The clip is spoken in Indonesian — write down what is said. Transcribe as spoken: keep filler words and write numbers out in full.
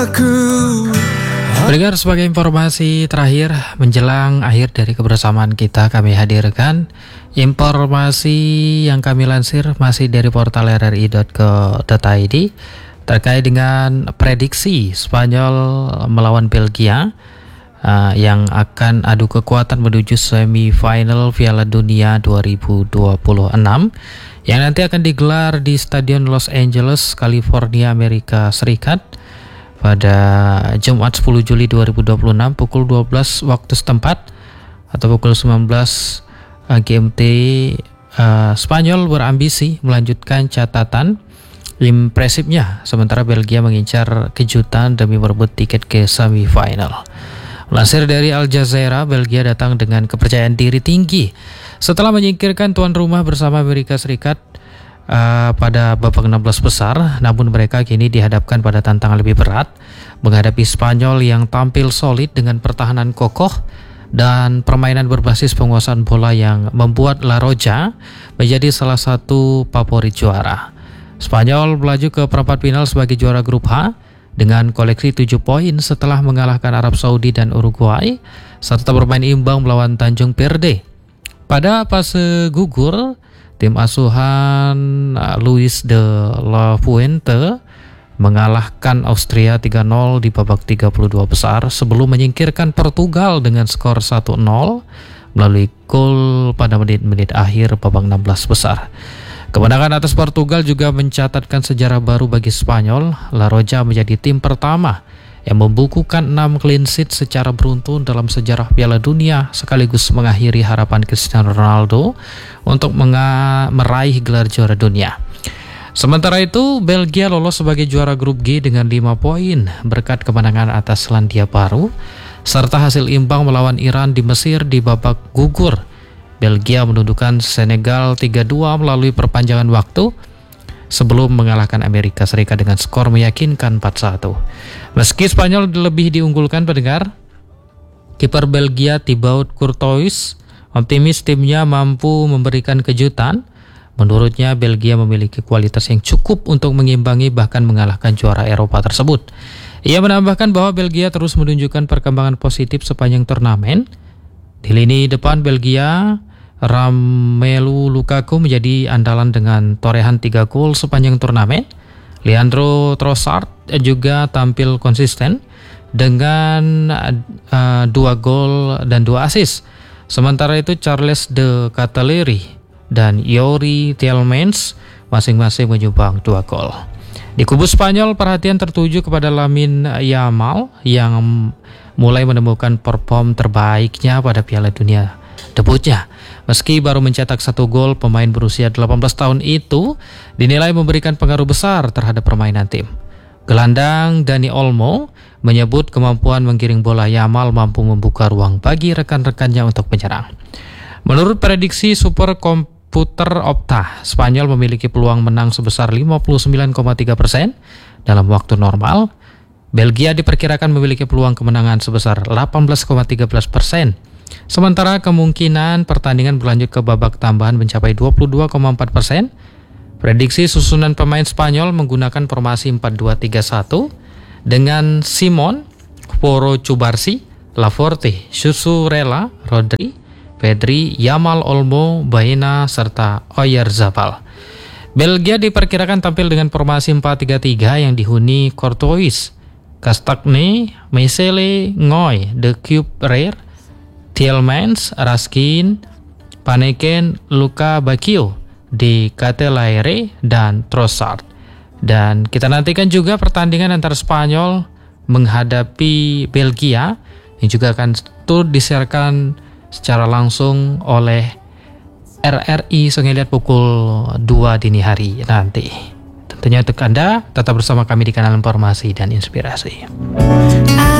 Pendengar, sebagai informasi terakhir menjelang akhir dari kebersamaan kita, kami hadirkan informasi yang kami lansir masih dari portal r r i dot co dot i d terkait dengan prediksi Spanyol melawan Belgia uh, yang akan adu kekuatan menuju semifinal Piala Dunia dua ribu dua puluh enam yang nanti akan digelar di Stadion Los Angeles, California, Amerika Serikat pada Jumat sepuluh Juli dua ribu dua puluh enam pukul dua belas waktu setempat atau pukul sembilan belas G M T. uh, Spanyol berambisi melanjutkan catatan impresifnya, sementara Belgia mengincar kejutan demi merebut tiket ke semifinal. Melansir dari Al Jazeera, Belgia datang dengan kepercayaan diri tinggi setelah menyingkirkan tuan rumah bersama Amerika Serikat Uh, pada babak enam belas besar, namun mereka kini dihadapkan pada tantangan lebih berat menghadapi Spanyol yang tampil solid dengan pertahanan kokoh dan permainan berbasis penguasaan bola yang membuat La Roja menjadi salah satu favorit juara. Spanyol melaju ke perempat final sebagai juara grup H dengan koleksi tujuh poin setelah mengalahkan Arab Saudi dan Uruguay serta bermain imbang melawan Tanjung Verde. Pada fase gugur, tim asuhan Luis de la Fuente mengalahkan Austria tiga nol di babak tiga puluh dua besar sebelum menyingkirkan Portugal dengan skor satu nol melalui gol pada menit-menit akhir babak enam belas besar. Kemenangan atas Portugal juga mencatatkan sejarah baru bagi Spanyol. La Roja menjadi tim pertama yang membukukan enam clean sheet secara beruntun dalam sejarah Piala Dunia, sekaligus mengakhiri harapan Cristiano Ronaldo untuk meraih gelar juara dunia. Sementara itu, Belgia lolos sebagai juara grup G dengan lima poin berkat kemenangan atas Selandia Baru serta hasil imbang melawan Iran di Mesir di babak gugur. Belgia menundukkan Senegal tiga dua melalui perpanjangan waktu sebelum mengalahkan Amerika Serikat dengan skor meyakinkan empat satu. Meski Spanyol lebih diunggulkan, pendengar, kiper Belgia Thibaut Courtois optimis timnya mampu memberikan kejutan. Menurutnya, Belgia memiliki kualitas yang cukup untuk mengimbangi bahkan mengalahkan juara Eropa tersebut. Ia menambahkan bahwa Belgia terus menunjukkan perkembangan positif sepanjang turnamen. Di lini depan Belgia, Romelu Lukaku menjadi andalan dengan torehan tiga gol sepanjang turnamen. Leandro Trossard juga tampil konsisten dengan uh, dua gol dan dua assist. Sementara itu Charles de Ketelaere dan Yuri Tielemans masing-masing menyumbang dua gol. Di kubu Spanyol, perhatian tertuju kepada Lamine Yamal yang mulai menemukan perform terbaiknya pada Piala Dunia debutnya. Meski baru mencetak satu gol, pemain berusia delapan belas tahun itu dinilai memberikan pengaruh besar terhadap permainan tim. Gelandang Dani Olmo menyebut kemampuan menggiring bola Yamal mampu membuka ruang bagi rekan-rekannya untuk menyerang. Menurut prediksi super komputer Opta, Spanyol memiliki peluang menang sebesar lima puluh sembilan koma tiga persen dalam waktu normal. Belgia diperkirakan memiliki peluang kemenangan sebesar delapan belas koma tiga belas persen. Sementara kemungkinan pertandingan berlanjut ke babak tambahan mencapai dua puluh dua koma empat persen. Prediksi susunan pemain Spanyol menggunakan formasi empat dua tiga satu dengan Simon, Poro Cubarsi, Laforte, Susurela, Rodri, Pedri, Yamal, Olmo, Baena, serta Oyarzabal. Belgia diperkirakan tampil dengan formasi empat tiga tiga yang dihuni Courtois, Castagne, Mesele, Ngoy, De Kuyper, Tielemans, Raskin, Paneken, Luka Bakio, De Ketelaere, dan Trossard. Dan kita nantikan juga pertandingan antara Spanyol menghadapi Belgia yang juga akan turut disiarkan secara langsung oleh R R I Sengeliat pukul dua dini hari nanti. Tentunya untuk Anda tetap bersama kami di kanal Informasi dan Inspirasi.